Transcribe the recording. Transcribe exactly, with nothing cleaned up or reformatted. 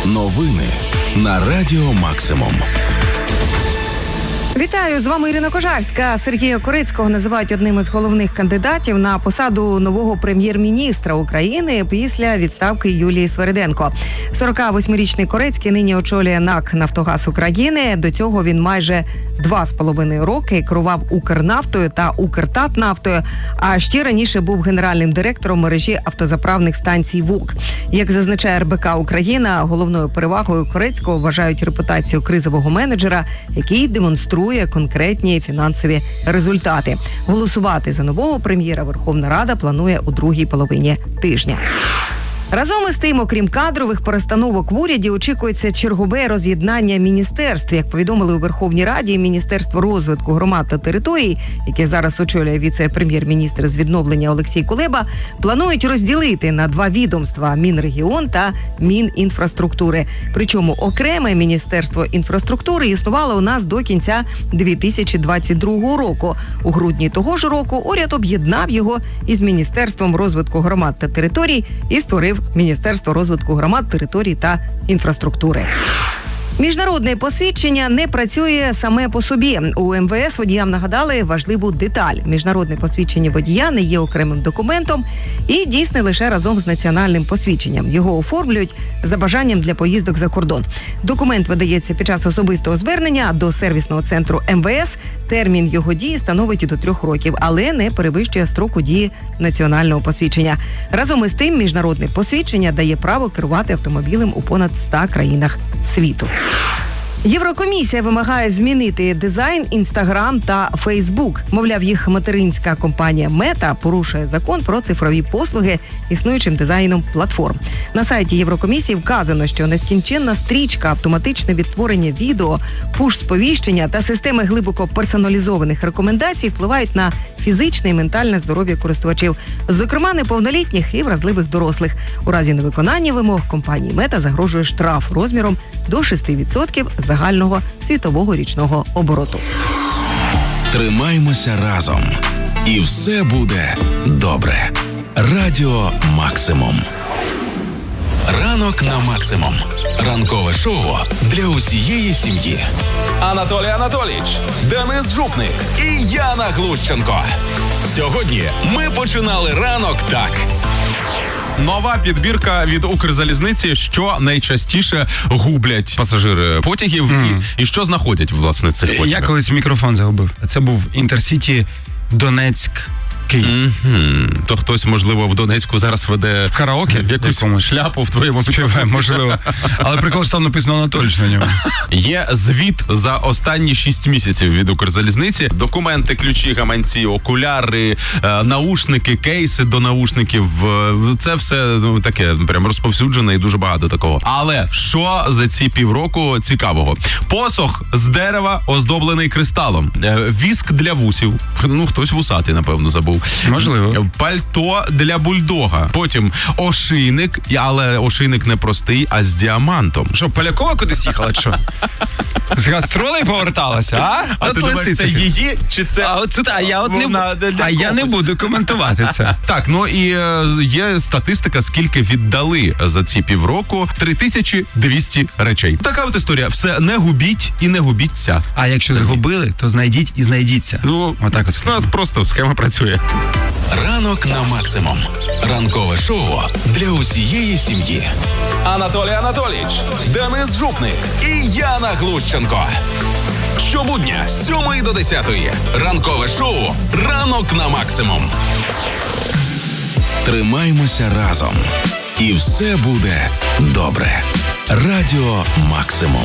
Новини на Радіо Максимум. Вітаю, з вами Ірина Кожарська. Сергія Корецького називають одним із головних кандидатів на посаду нового прем'єр-міністра України після відставки Юлії Свериденко. сорокавосьмирічний Корецький нині очолює НАК «Нафтогаз України». До цього він майже два з половиною роки керував Укрнафтою та Укртатнафтою, а ще раніше був генеральним директором мережі автозаправних станцій ВУК. Як зазначає ер бе ка Україна, головною перевагою Корецького вважають репутацію кризового менеджера, який демонструє конкретні фінансові результати. Голосувати за нового прем'єра Верховна Рада планує у другій половині тижня. Разом із тим, окрім кадрових перестановок в уряді, очікується чергове роз'єднання міністерств. Як повідомили у Верховній Раді, Міністерство розвитку громад та територій, яке зараз очолює віце-прем'єр-міністр з відновлення Олексій Кулеба, планують розділити на два відомства – Мінрегіон та Мінінфраструктури. Причому окреме Міністерство інфраструктури існувало у нас до кінця дві тисячі двадцять другого року. У грудні того ж року уряд об'єднав його із Міністерством розвитку громад та територій і створив Міністерство розвитку громад, територій та інфраструктури. Міжнародне посвідчення не працює саме по собі. У ем ве ес водіям нагадали важливу деталь. Міжнародне посвідчення водія не є окремим документом і дійсне лише разом з національним посвідченням. Його оформлюють за бажанням для поїздок за кордон. Документ видається під час особистого звернення до сервісного центру ем ве ес. Термін його дії становить до трьох років, але не перевищує строку дії національного посвідчення. Разом із тим, міжнародне посвідчення дає право керувати автомобілем у понад ста країнах світу. Єврокомісія вимагає змінити дизайн Інстаграм та Фейсбук. Мовляв, їх материнська компанія Мета порушує закон про цифрові послуги існуючим дизайном платформ. На сайті Єврокомісії вказано, що нескінченна стрічка, автоматичне відтворення відео, пуш-сповіщення та системи глибоко персоналізованих рекомендацій впливають на фізичне і ментальне здоров'я користувачів, зокрема неповнолітніх і вразливих дорослих. У разі невиконання вимог компанії Мета загрожує штраф розміром до шести відсотків загального світового річного обороту. Тримаймося разом. І все буде добре. Радіо Максимум. Ранок на Максимум. Ранкове шоу для усієї сім'ї. Анатолій Анатолійович, Денис Жупник і Яна Глущенко. Сьогодні ми починали ранок так. Нова підбірка від Укрзалізниці, що найчастіше гублять пасажири потягів mm. і, і що знаходять, власне, цих потягів. Я колись мікрофон загубив. Це був Інтерсіті Донецьк. Київ. Mm-hmm. То хтось, можливо, в Донецьку зараз веде в караоке якусь якомусь шляпу в твоєму співає, можливо. Але прикол, що там написано Анатолійович на ньому. Є звіт за останні шість місяців від Укрзалізниці. Документи, ключі, гаманці, окуляри, наушники, кейси до наушників. Це все ну, таке прям розповсюджене і дуже багато такого. Але що за ці півроку цікавого? Посох з дерева, оздоблений кристалом. Віск для вусів. Ну, хтось вусатий, напевно, забув. Можливо. Пальто для бульдога. Потім ошийник, але ошийник не простий, а з діамантом. Що, Полякова кудись їхала, чи що? З гастролей поверталася, а? А ти думаєш, це її, чи це... А, от тут, а я, от не, вона для а я не буду коментувати це. Так, ну і е, є статистика, скільки віддали за ці півроку. три тисячі двісті речей. Така от історія. Все не губіть і не губіться. А якщо загубили, то знайдіть і знайдіться. Ну, отак от. У нас просто схема працює. Ранок на Максимум. Ранкове шоу для усієї сім'ї. Анатолій Анатолійович, Денис Жупник і Яна Глущенко. Щобудня з сьомої до десятої. Ранкове шоу «Ранок на Максимум». Тримаймося разом. І все буде добре. Радіо Максимум.